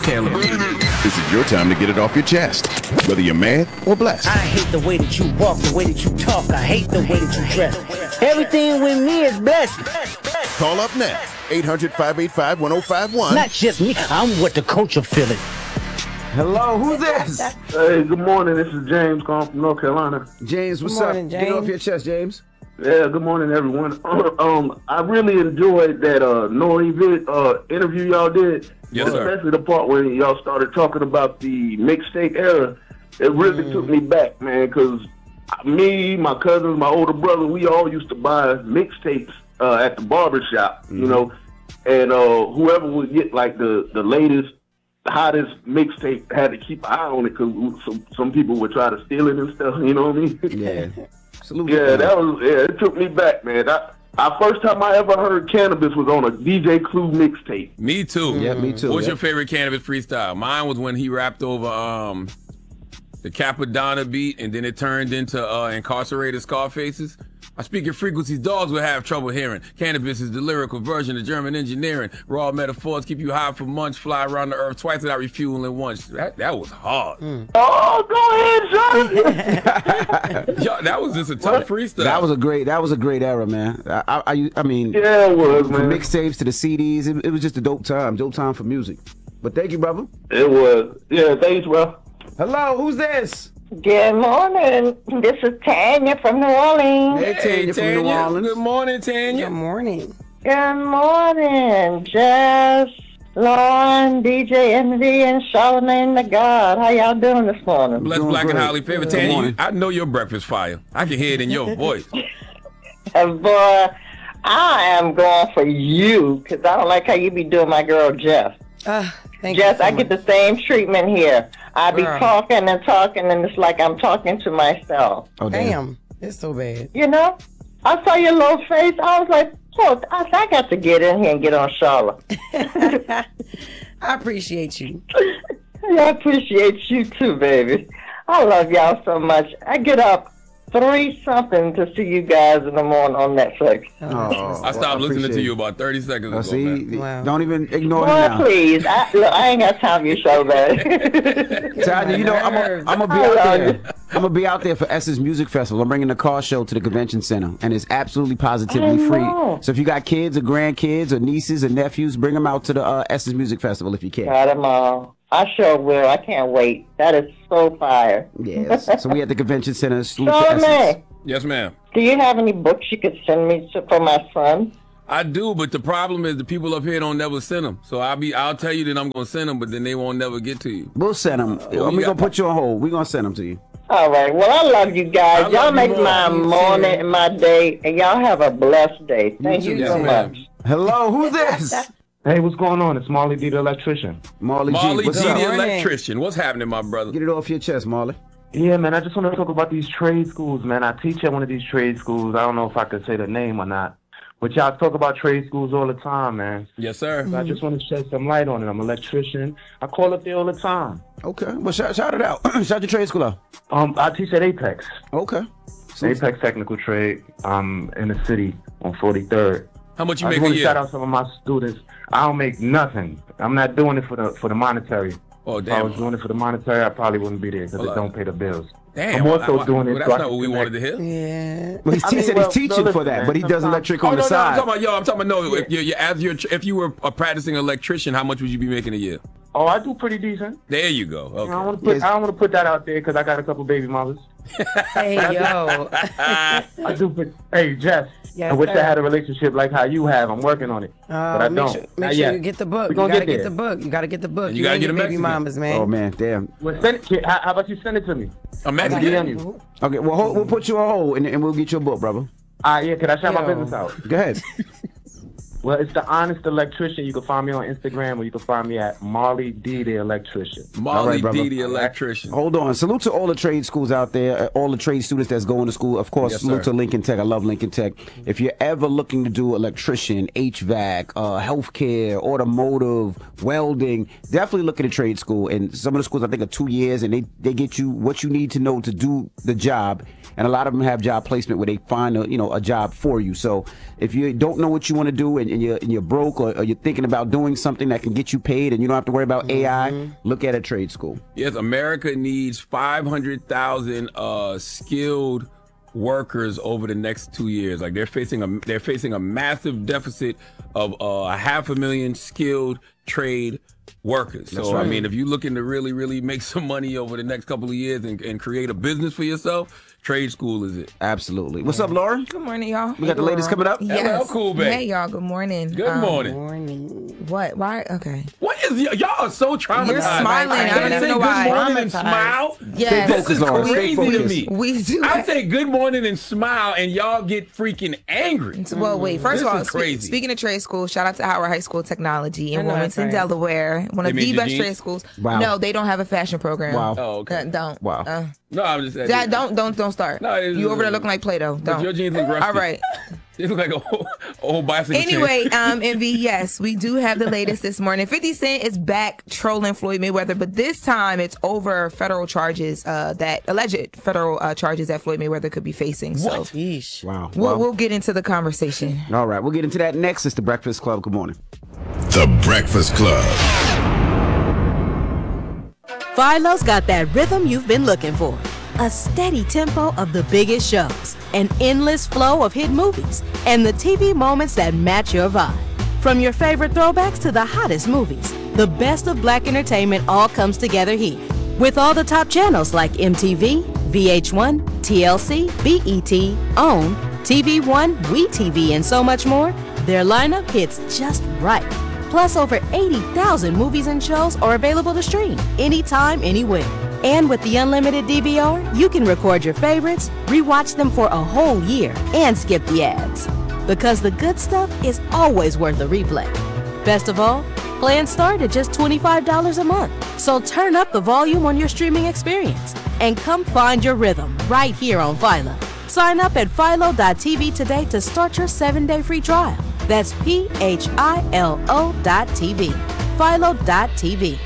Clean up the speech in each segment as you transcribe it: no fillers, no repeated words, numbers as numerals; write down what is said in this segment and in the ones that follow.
Carolina. This is your time to get it off your chest, whether you're mad or blessed. I hate the way that you walk, the way that you talk. I hate the way that you dress. Everything with me is blessed. Call up next, 800-585-1051. Not just me, I'm what the culture feeling. Hello, who's this? Hey, good morning. This is James calling from North Carolina. James, what's morning, up? Get it James. off your chest, James. Yeah, good morning, everyone. I really enjoyed that Nori interview y'all did. Yes, sir. Especially the part when y'all started talking about the mixtape era. It really took me back, man, because me, my cousins, my older brother, we all used to buy mixtapes at the barbershop, you know, and whoever would get like the latest, the hottest mixtape had to keep an eye on it because some people would try to steal it and stuff, you know what I mean? Yeah. Salute. It took me back, man. First time I ever heard Cannabis was on a DJ Clue mixtape. Me too. Yeah, me too. What's your favorite Cannabis freestyle? Mine was when he rapped over the Capadonna beat, and then it turned into Incarcerated Scarfaces. I speak in frequencies dogs will have trouble hearing. Cannabis is the lyrical version of German engineering. Raw metaphors keep you high for months, fly around the earth twice without refueling once. That was hard. Oh, go ahead, son. Yo, that was just a tough freestyle. That was a great era, man. I mean, Yeah, it was, from man. mixtapes to the CDs, it was just a dope time for music. But thank you, brother. It was. Yeah, thanks, bro. Hello, who's this? Good morning. This is Tanya from New Orleans. Hey, Tanya from New Orleans. Good morning, Tanya. Good morning. Good morning, Jess, Lauren, DJ Envy, and Charlamagne the God. How y'all doing this morning? Blessed, Doing black, and great. highly favored. Good Tanya, morning. I know your breakfast fire. I can hear it in your voice. Boy, I am going for you because I don't like how you be doing my girl Jess. Thank Jess, you so I get the same treatment here. I be Girl. talking and talking, and it's like I'm talking to myself. Oh, Damn, it's so bad. You know? I saw your little face. I was like, oh, I got to get in here and get on Charlotte. I appreciate you. I appreciate you too, baby. I love y'all so much. I get up 3-something to see you guys in the morning on Netflix. I stopped listening to you about 30 seconds ago, See, man. Wow. don't even ignore him Boy, now. please. I ain't got time for your show, baby. Tanya, you know, I'm gonna be I out love there. you. I'm gonna be out there for Essence Music Festival. I'm bringing the car show to the convention center, and it's absolutely I positively free. know. So if you got kids or grandkids or nieces or nephews, bring them out to the Essence Music Festival if you can. Got 'em all. I sure will. I can't wait. That is so fire. Yes. So we at the convention center. Salute to Essence. Charlamagne, Yes, ma'am. do you have any books you could send me for my son? I do, but the problem is the people up here don't never send them. So I'll tell you that I'm gonna send them, but then they won't never get to you. We'll send them. We're gonna put you on hold. We're gonna send them to you. All right. Well, I love you guys. I love Y'all you make more. my You morning too. and my day, and y'all have a blessed day. Thank you, Yes, so ma'am. much. Hello, who's this? Hey, what's going on? It's Marley D, the electrician. Marley G. Marley D, What's the up? Good morning. electrician. What's happening, my brother? Get it off your chest, Marley. Yeah, man, I just want to talk about these trade schools, man. I teach at one of these trade schools. I don't know if I could say the name or not. But y'all talk about trade schools all the time, man. Yes, sir. So I just want to shed some light on it. I'm an electrician. I call up there all the time. Okay. Well, shout it out. Shout your trade school out. I teach at Apex. Okay. Apex Technical Trade. In the city on 43rd. How much you I make just a want to shout year? out some of my students. I don't make nothing. I'm not doing it for the monetary. Oh, If I was damn. doing it for the monetary, I probably wouldn't be there because Hold it on. don't pay the bills. Damn. I'm also doing it Well, so that's I not can what we wanted to connect. hear. Yeah. Well, he I mean, said well, he's teaching no, for listen, that, man, but he does sometimes- electric Oh, on the no, side. I'm talking about no. If you were a practicing electrician, how much would you be making a year? Oh, I do pretty decent. There you go. I Okay. don't want to put that out there because I got a couple baby mothers. Hey, yo. I do. Hey, Jess. Yes, I wish sir. I had a relationship like how you have. I'm working on it, but I Make don't. sure, Not make sure yet. you get the book. We You gonna gotta get get the there. book. You gotta get the book. You gotta ain't get a baby Mexican. mamas, man. Oh man, damn. Well, send it. How about you send it to me? A I Mexican. can DM you. Okay, well we'll put you on hold and we'll get your book, brother. Yeah. Can I shout my Yo. business out? Go ahead. Well, it's the Honest Electrician. You can find me on Instagram, or you can find me at Marley D the Electrician. Marley All right, brother. D, the electrician. Hold on. Salute to all the trade schools out there, all the trade students that's going to school. Of course, Yes, salute sir. to Lincoln Tech. I love Lincoln Tech. If you're ever looking to do electrician, HVAC, healthcare, automotive, welding, definitely look at a trade school. And some of the schools, I think, are 2 years, and they get you what you need to know to do the job. And a lot of them have job placement where they find a job for you. So if you don't know what you want to do and and you're broke or you're thinking about doing something that can get you paid and you don't have to worry about AI, look at a trade school. Yes, America needs 500,000 skilled workers over the next 2 years. Like they're facing a massive deficit of 500,000 skilled trade workers. So right. I mean, if you're looking to really, really make some money over the next couple of years and create a business for yourself, trade school is it. Absolutely. What's up, Laura? Good morning, y'all. We got the ladies coming up. Hello, cool, babe. Hey, y'all. Good morning. Good morning. What? Why? Okay. What is y'all are so traumatized? You're smiling. I don't even know why. Good morning and smile. Yes. This is Focus, Laura. crazy to me. We do. I say good morning and smile, and y'all get freaking angry. Well, wait. First This of all, is crazy. speaking of trade school, shout out to Howard High School of Technology in I know that's Wilmington, right. Delaware. One of They made the your best jeans? trade schools. Wow. No, they don't have a fashion program. Wow. Oh, okay. Don't. Wow. No, I'm just saying. That, don't start. No, you over there looking like Play-Doh. But Don't. your jeans look rusty. All right. They look like an old bicycle chain. Anyway, Envy, yes, we do have the latest this morning. 50 Cent is back trolling Floyd Mayweather, but this time it's over federal charges, that alleged federal charges that Floyd Mayweather could be facing. So Yeesh. Wow. we'll get into the conversation. All right, we'll get into that next. It's the Breakfast Club. Good morning. The Breakfast Club. Philo's got that rhythm you've been looking for. A steady tempo of the biggest shows, an endless flow of hit movies, and the TV moments that match your vibe. From your favorite throwbacks to the hottest movies, the best of Black entertainment all comes together here. With all the top channels like MTV, VH1, TLC, BET, OWN, TV One, WeTV, and so much more, their lineup hits just right. Plus, over 80,000 movies and shows are available to stream anytime, anywhere. And with the unlimited DVR, you can record your favorites, rewatch them for a whole year, and skip the ads. Because the good stuff is always worth a replay. Best of all, plans start at just $25 a month. So turn up the volume on your streaming experience and come find your rhythm right here on Philo. Sign up at philo.tv today to start your 7-day free trial. That's PHILO.TV. Philo.tv.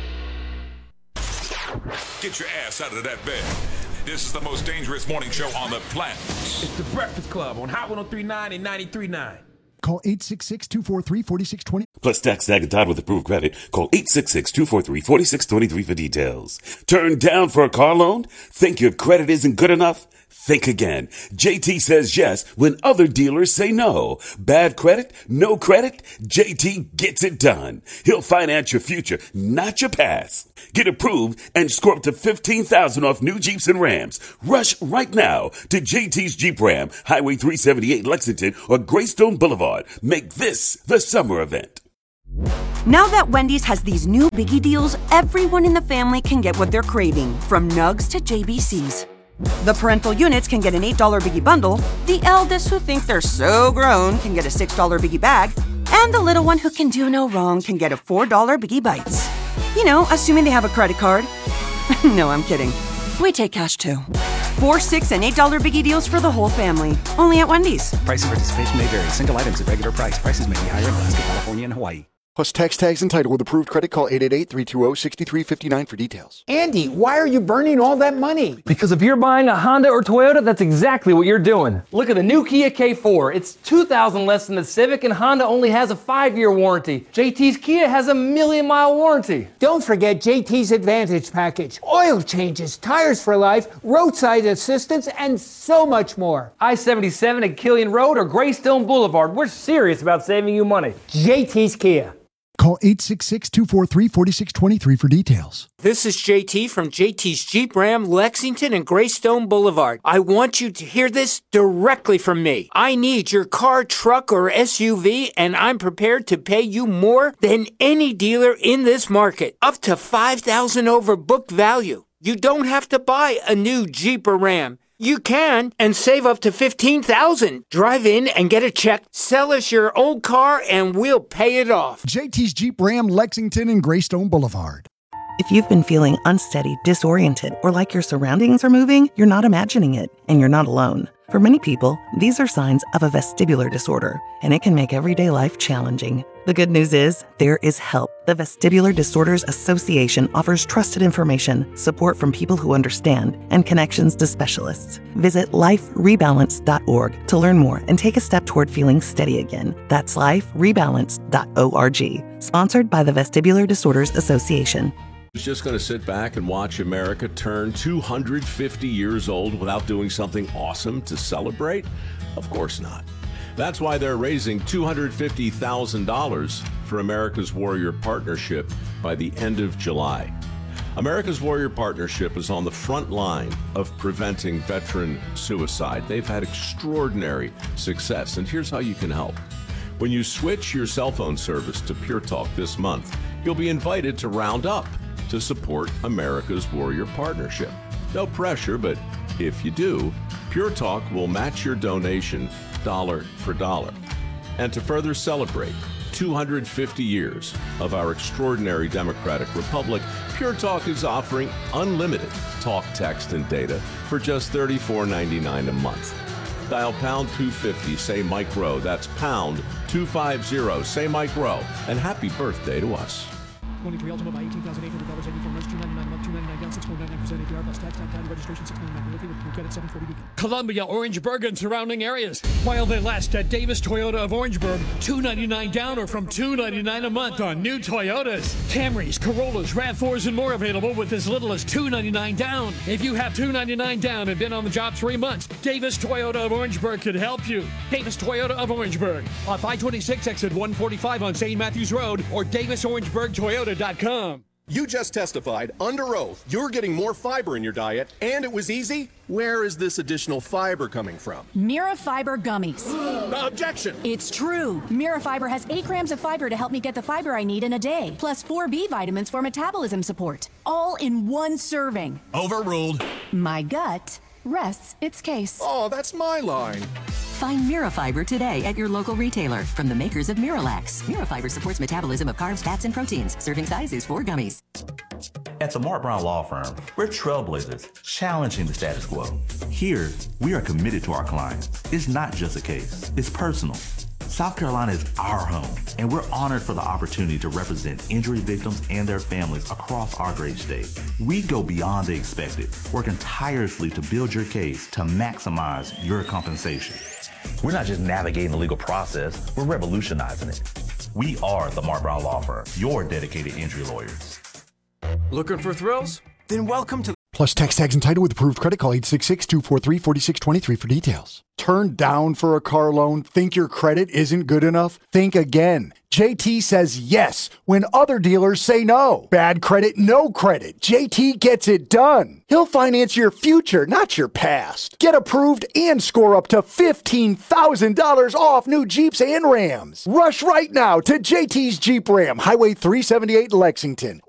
Get your ass out of that bed. This is the most dangerous morning show on the planet. It's the Breakfast Club on Hot 103.9 and 93.9. Call 866-243-4620. Plus tax tag and tied with approved credit. Call 866-243-4623 for details. Turned down for a car loan? Think your credit isn't good enough? Think again. JT says yes when other dealers say no. Bad credit? No credit? JT gets it done. He'll finance your future, not your past. Get approved and score up to $15,000 off new Jeeps and Rams. Rush right now to JT's Jeep Ram, Highway 378 Lexington or Greystone Boulevard. Make this the summer event. Now that Wendy's has these new biggie deals, everyone in the family can get what they're craving, from nugs to JBCs. The parental units can get an $8 biggie bundle, the eldest who think they're so grown can get a $6 biggie bag, and the little one who can do no wrong can get a $4 biggie bites. You know, assuming they have a credit card. No, I'm kidding. We take cash too. 4, 6, and $8 biggie deals for the whole family. Only at Wendy's. Price and participation may vary. Single items at regular price. Prices may be higher in Alaska, California, and Hawaii. Plus tax tags and title with approved credit. Call 888-320-6359 for details. Andy, why are you burning all that money? Because if you're buying a Honda or Toyota, that's exactly what you're doing. Look at the new Kia K4. It's $2,000 less than the Civic, and Honda only has a 5-year warranty. JT's Kia has a 1,000,000-mile warranty. Don't forget JT's Advantage Package. Oil changes, tires for life, roadside assistance, and so much more. I-77 at Killian Road or Greystone Boulevard. We're serious about saving you money. JT's Kia. Call 866-243-4623 for details. This is JT from JT's Jeep Ram, Lexington and Greystone Boulevard. I want you to hear this directly from me. I need your car, truck, or SUV, and I'm prepared to pay you more than any dealer in this market. Up to $5,000 over book value. You don't have to buy a new Jeep or Ram. You can and save up to $15,000. Drive in and get a check. Sell us your old car and we'll pay it off. JT's Jeep Ram, Lexington and Greystone Boulevard. If you've been feeling unsteady, disoriented, or like your surroundings are moving, you're not imagining it, and you're not alone. For many people, these are signs of a vestibular disorder, and it can make everyday life challenging. The good news is, there is help. The Vestibular Disorders Association offers trusted information, support from people who understand, and connections to specialists. Visit liferebalance.org to learn more and take a step toward feeling steady again. That's liferebalance.org. Sponsored by the Vestibular Disorders Association. Is just going to sit back and watch America turn 250 years old without doing something awesome to celebrate? Of course not. That's why they're raising $250,000 for America's Warrior Partnership by the end of July. America's Warrior Partnership is on the front line of preventing veteran suicide. They've had extraordinary success, and here's how you can help. When you switch your cell phone service to Pure Talk this month, you'll be invited to round up to support America's Warrior Partnership. No pressure, but if you do, Pure Talk will match your donation dollar for dollar. And to further celebrate 250 years of our extraordinary democratic republic, Pure Talk is offering unlimited talk, text, and data for just $34.99 a month. Dial pound 250, say Mike Rowe. That's pound 250, say Mike Rowe. And happy birthday to us. 23 Ultima by $18,800, 84 months, $299 month, $299 down, 6.99% APR plus tax, time, registration, $6.99. Looking at credit, 740 weekend. Columbia, Orangeburg, and surrounding areas. While they last at Davis Toyota of Orangeburg, $299 down or from $299 a month on new Toyotas. Camrys, Corollas, RAV4s, and more available with as little as $299 down. If you have $299 down and been on the job 3 months, Davis Toyota of Orangeburg could help you. Davis Toyota of Orangeburg. Off I-26 exit 145 on St. Matthews Road or DavisOrangeburgToyota.com. You just testified under oath you're getting more fiber in your diet, and it was easy. Where is this additional fiber coming from? Mirafiber gummies. Objection! It's true. Mirafiber has 8 grams of fiber to help me get the fiber I need in a day, plus 4 B vitamins for metabolism support, all in one serving. Overruled. My gut rests its case. Oh, that's my line. Find Mirafiber today at your local retailer from the makers of Miralax. Mirafiber supports metabolism of carbs, fats, and proteins. Serving size is 4 gummies. At the Mark Brown Law Firm, we're trailblazers, challenging the status quo. Here, we are committed to our clients. It's not just a case, it's personal. South Carolina is our home, and we're honored for the opportunity to represent injury victims and their families across our great state. We go beyond the expected, working tirelessly to build your case to maximize your compensation. We're not just navigating the legal process, we're revolutionizing it. We are the Mark Brown Law Firm, your dedicated injury lawyers. Looking for thrills? Then welcome to... Plus text tags and title with approved credit. Call 866-243-4623 for details. Turned down for a car loan? Think your credit isn't good enough? Think again. JT says yes when other dealers say no. Bad credit, no credit. JT gets it done. He'll finance your future, not your past. Get approved and score up to $15,000 off new Jeeps and Rams. Rush right now to JT's Jeep Ram, Highway 378 Lexington.